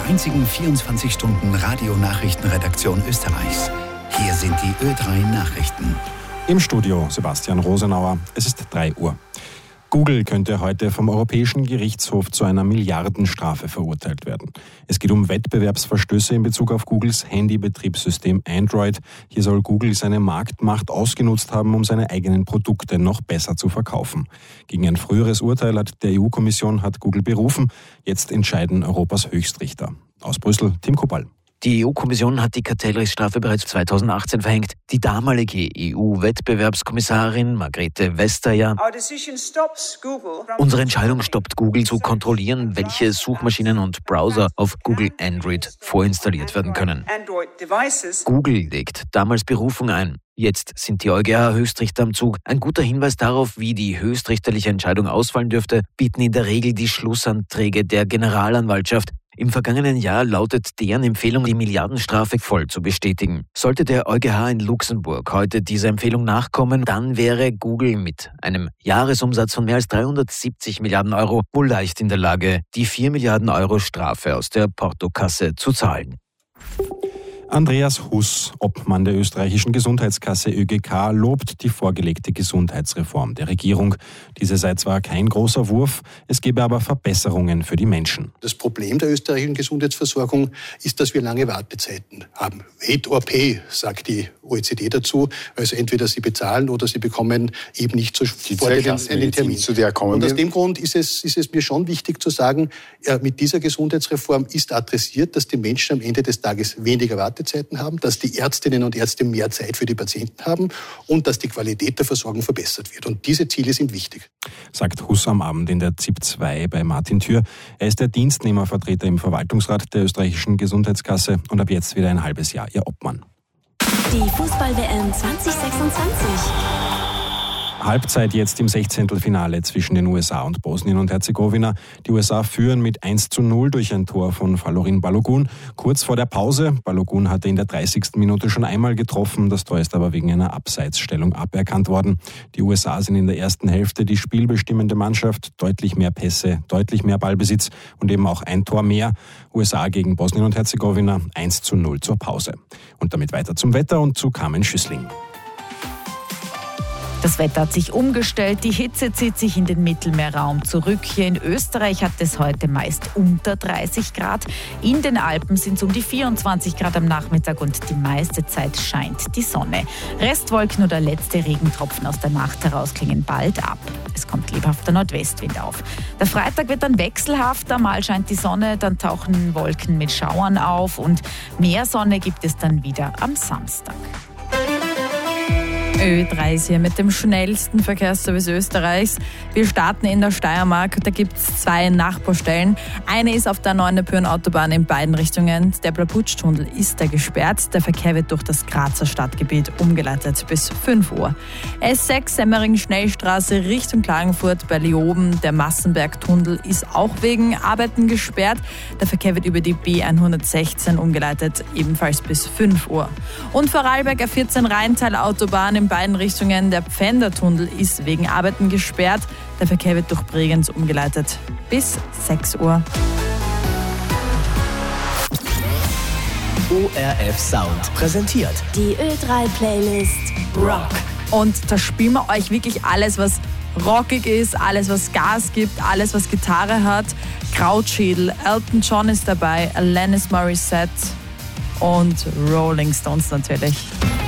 der einzigen 24-Stunden-Radio-Nachrichtenredaktion Österreichs. Hier sind die Ö3 Nachrichten. Im Studio Sebastian Rosenauer. Es ist 3 Uhr. Google könnte heute vom Europäischen Gerichtshof zu einer Milliardenstrafe verurteilt werden. Es geht um Wettbewerbsverstöße in Bezug auf Googles Handybetriebssystem Android. Hier soll Google seine Marktmacht ausgenutzt haben, um seine eigenen Produkte noch besser zu verkaufen. Gegen ein früheres Urteil der EU-Kommission hat Google berufen. Jetzt entscheiden Europas Höchstrichter. Aus Brüssel, Tim Kopal. Die EU-Kommission hat die Kartellrechtsstrafe bereits 2018 verhängt. Die damalige EU-Wettbewerbskommissarin Margrethe Vestager: Unsere Entscheidung stoppt Google zu kontrollieren, welche Suchmaschinen und Browser auf Google Android vorinstalliert werden können. Google legt damals Berufung ein. Jetzt sind die EuGH-Höchstrichter am Zug. Ein guter Hinweis darauf, wie die höchstrichterliche Entscheidung ausfallen dürfte, bieten in der Regel die Schlussanträge der Generalanwaltschaft. Im vergangenen Jahr lautet deren Empfehlung, die Milliardenstrafe voll zu bestätigen. Sollte der EuGH in Luxemburg heute dieser Empfehlung nachkommen, dann wäre Google mit einem Jahresumsatz von mehr als 370 Milliarden Euro wohl leicht in der Lage, die 4 Milliarden Euro Strafe aus der Portokasse zu zahlen. Andreas Huss, Obmann der österreichischen Gesundheitskasse ÖGK, lobt die vorgelegte Gesundheitsreform der Regierung. Diese sei zwar kein großer Wurf, es gebe aber Verbesserungen für die Menschen. Das Problem der österreichischen Gesundheitsversorgung ist, dass wir lange Wartezeiten haben. Wait or pay, sagt die OECD dazu. Also entweder Sie bezahlen oder Sie bekommen eben nicht sofort einen Termin. Zu der kommen Und aus dem Grund ist es mir schon wichtig zu sagen, mit dieser Gesundheitsreform ist adressiert, dass die Menschen am Ende des Tages weniger Wartezeiten haben, dass die Ärztinnen und Ärzte mehr Zeit für die Patienten haben und dass die Qualität der Versorgung verbessert wird. Und diese Ziele sind wichtig. Sagt Huss am Abend in der ZIP 2 bei Martin Thür. Er ist der Dienstnehmervertreter im Verwaltungsrat der österreichischen Gesundheitskasse und ab jetzt wieder ein halbes Jahr ihr Obmann. Die Fußball-WM 2026. Halbzeit jetzt im 16. zwischen den USA und Bosnien und Herzegowina. Die USA führen mit 1:0 durch ein Tor von Falorin Balogun. Kurz vor der Pause. Balogun hatte in der 30. Minute schon einmal getroffen. Das Tor ist aber wegen einer Abseitsstellung aberkannt worden. Die USA sind in der ersten Hälfte die spielbestimmende Mannschaft. Deutlich mehr Pässe, deutlich mehr Ballbesitz und eben auch ein Tor mehr. USA gegen Bosnien und Herzegowina 1:0 zur Pause. Und damit weiter zum Wetter und zu Carmen Schüssling. Das Wetter hat sich umgestellt, die Hitze zieht sich in den Mittelmeerraum zurück. Hier in Österreich hat es heute meist unter 30 Grad. In den Alpen sind es um die 24 Grad am Nachmittag und die meiste Zeit scheint die Sonne. Restwolken oder letzte Regentropfen aus der Nacht heraus klingen bald ab. Es kommt lebhafter Nordwestwind auf. Der Freitag wird dann wechselhafter, mal scheint die Sonne, dann tauchen Wolken mit Schauern auf und mehr Sonne gibt es dann wieder am Samstag. Ö3 ist hier mit dem schnellsten Verkehrsservice Österreichs. Wir starten in der Steiermark. Da gibt es 2 Nachbaustellen. Eine ist auf der Neunepüren-Autobahn in beiden Richtungen. Der Blaputsch-Tunnel ist da gesperrt. Der Verkehr wird durch das Grazer Stadtgebiet umgeleitet bis 5 Uhr. S6 Semmering-Schnellstraße Richtung Klagenfurt bei Leoben. Der Massenberg-Tunnel ist auch wegen Arbeiten gesperrt. Der Verkehr wird über die B116 umgeleitet, ebenfalls bis 5 Uhr. Und Vorarlberg A14 Rheintal-Autobahn in beiden Richtungen. Der Pfändertunnel ist wegen Arbeiten gesperrt. Der Verkehr wird durch Bregenz umgeleitet bis 6 Uhr. ORF Sound präsentiert Die Ö3-Playlist Rock. Und da spielen wir euch wirklich alles, was rockig ist, alles, was Gas gibt, alles, was Gitarre hat. Krautschädel, Elton John ist dabei, Alanis Morissette und Rolling Stones natürlich.